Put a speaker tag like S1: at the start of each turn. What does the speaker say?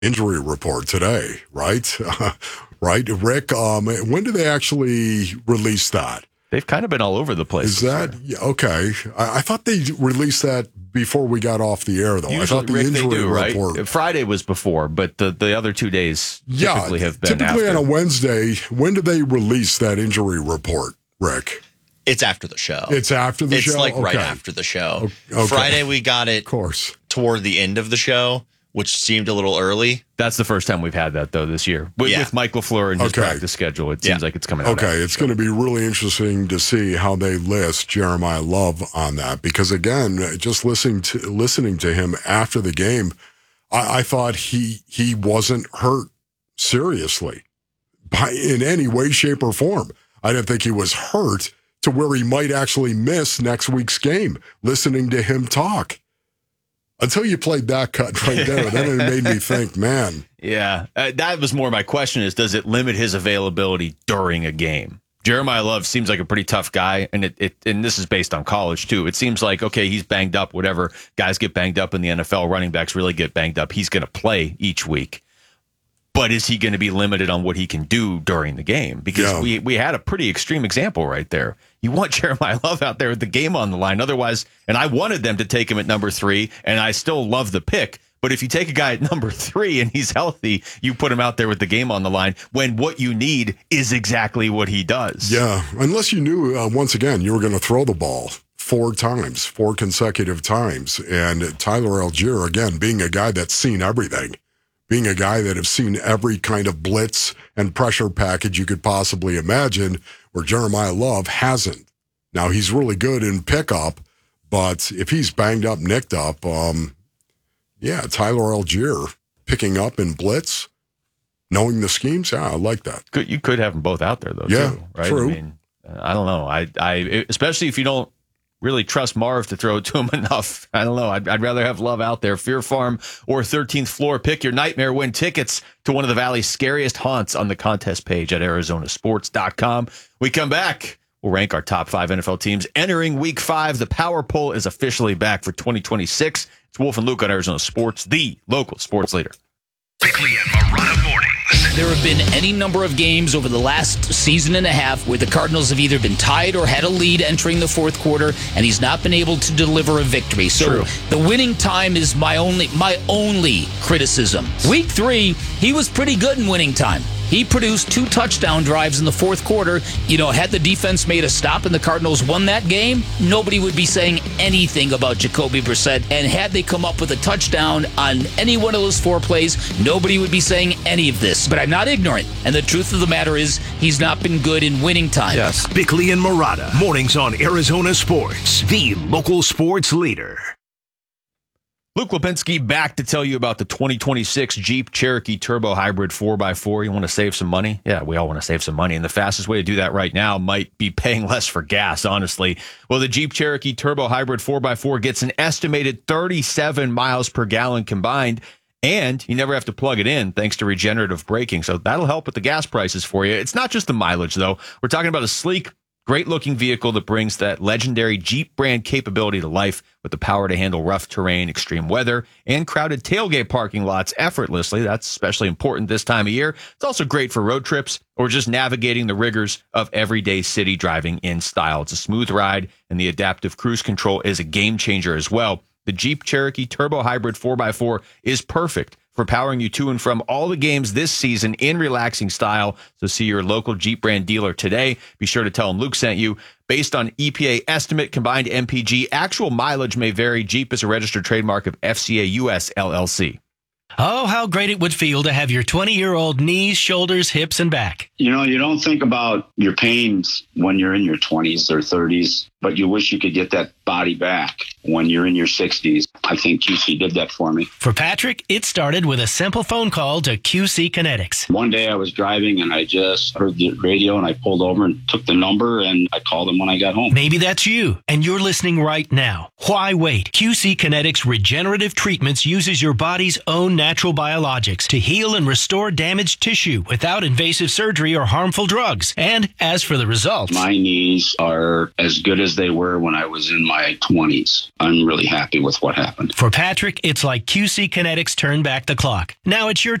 S1: injury report today, right? Right, Rick? When do they actually release that?
S2: They've kind of been all over the place.
S1: Is that okay? I thought they released that before we got off the air, though.
S2: Usually,
S1: I thought the
S2: Rick,
S1: injury
S2: report.
S1: Right?
S2: Friday was before, but the other 2 days typically have been
S1: typically
S2: after.
S1: On a Wednesday. When do they release that injury report, Rick?
S3: It's after the show.
S1: It's after the show?
S3: It's like right
S1: Okay.
S3: after the show.
S1: Okay.
S3: Friday, we got it
S1: Of course.
S3: toward the end of the show, which seemed a little early.
S2: That's the first time we've had that, though, this year. With Mike LaFleur and his practice schedule, it seems like it's coming out.
S1: Okay, it's going to be really interesting to see how they list Jeremiah Love on that. Because, again, just listening to him after the game, I thought he wasn't hurt seriously in any way, shape, or form. I didn't think he was hurt to where he might actually miss next week's game, listening to him talk. Until you played that cut right there, then it made me think, man.
S2: Yeah, that was more my question is, does it limit his availability during a game? Jeremiah Love seems like a pretty tough guy, and and this is based on college, too. It seems like, okay, he's banged up, whatever. Guys get banged up in the NFL. Running backs really get banged up. He's going to play each week. But is he going to be limited on what he can do during the game? Because we had a pretty extreme example right there. You want Jeremiah Love out there with the game on the line. Otherwise, and I wanted them to take him at number 3, and I still love the pick. But if you take a guy at number 3 and he's healthy, you put him out there with the game on the line when what you need is exactly what he does.
S1: Yeah, unless you knew, once again, you were going to throw the ball 4 consecutive times. And Tyler Algier, again, being a guy that's seen everything. Being a guy that has seen every kind of blitz and pressure package you could possibly imagine, where Jeremiah Love hasn't. Now, he's really good in pickup, but if he's banged up, nicked up, Tyler Algier picking up in blitz, knowing the schemes, I like that.
S2: You could have them both out there, though, too, right?
S1: True.
S2: I mean, I don't know. I especially if you don't really trust Marv to throw it to him enough. I don't know. I'd rather have Love out there. Fear Farm or 13th Floor. Pick your nightmare. Win tickets to one of the Valley's scariest haunts on the contest page at arizonasports.com. We come back. We'll rank our top 5 NFL teams entering Week 5. The Power Poll is officially back for 2026. It's Wolf and Luke on Arizona Sports, the local sports leader.
S4: Bickley and Marotta mornings.
S5: There have been any number of games over the last season and a half where the Cardinals have either been tied or had a lead entering the fourth quarter, and he's not been able to deliver a victory. So the winning time is my only criticism. Week 3, he was pretty good in winning time. He produced 2 touchdown drives in the fourth quarter. You know, had the defense made a stop and the Cardinals won that game, nobody would be saying anything about Jacoby Brissett. And had they come up with a touchdown on any one of those 4 plays, nobody would be saying any of this. But I'm not ignorant. And the truth of the matter is, he's not been good in winning time.
S4: Yes. Bickley and Marotta, mornings on Arizona Sports, the local sports leader.
S2: Luke Lipinski back to tell you about the 2026 Jeep Cherokee Turbo Hybrid 4x4. You want to save some money? Yeah, we all want to save some money. And the fastest way to do that right now might be paying less for gas, honestly. Well, the Jeep Cherokee Turbo Hybrid 4x4 gets an estimated 37 miles per gallon combined. And you never have to plug it in thanks to regenerative braking. So that'll help with the gas prices for you. It's not just the mileage, though. We're talking about a sleek, great-looking vehicle that brings that legendary Jeep brand capability to life with the power to handle rough terrain, extreme weather, and crowded tailgate parking lots effortlessly. That's especially important this time of year. It's also great for road trips or just navigating the rigors of everyday city driving in style. It's a smooth ride, and the adaptive cruise control is a game changer as well. The Jeep Cherokee Turbo Hybrid 4x4 is perfect for powering you to and from all the games this season in relaxing style. So see your local Jeep brand dealer today. Be sure to tell them Luke sent you. Based on EPA estimate, combined MPG, actual mileage may vary. Jeep is a registered trademark of FCA US LLC.
S6: Oh, how great it would feel to have your 20-year-old knees, shoulders, hips, and back.
S7: You know, you don't think about your pains when you're in your 20s or 30s, but you wish you could get that body back when you're in your 60s. I think QC did that for me.
S6: For Patrick, it started with a simple phone call to QC Kinetics.
S7: One day I was driving and I just heard the radio and I pulled over and took the number and I called them when I got home.
S6: Maybe that's you and you're listening right now. Why wait? QC Kinetics Regenerative Treatments uses your body's own natural biologics to heal and restore damaged tissue without invasive surgery or harmful drugs. And as for the results,
S7: my knees are as good as as they were when I was in my 20s. I'm really happy with what happened.
S6: For Patrick, it's like QC Kinetics turned back the clock. Now it's your